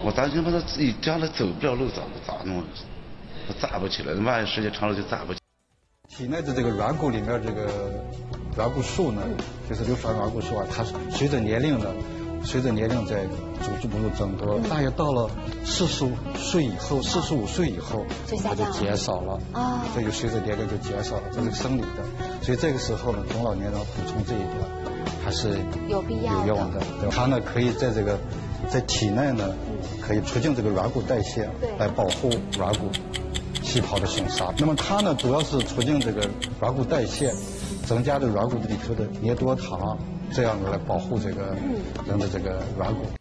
我担心把他自己将来走不了路，咋弄？站不起来，万一时间长了就站不起来。 体内的这个软骨里面这个软骨素呢，就是硫酸软骨素啊，它随着年龄在逐步增多，大约到了45岁以后它就减少了啊，这就随着年龄就减少了，这是生理的。所以这个时候呢，中老年人补充这一点还是有必要有用的。它呢可以在体内呢可以促进这个软骨代谢，来保护软骨细胞的损伤。那么它呢主要是促进这个软骨代谢，增加的软骨里头的黏多糖，这样来保护这个人的这个软骨。